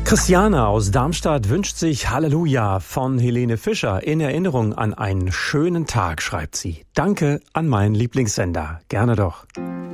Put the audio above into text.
Christiane aus Darmstadt wünscht sich Halleluja von Helene Fischer in Erinnerung an einen schönen Tag, schreibt sie. Danke an meinen Lieblingssender. Gerne doch.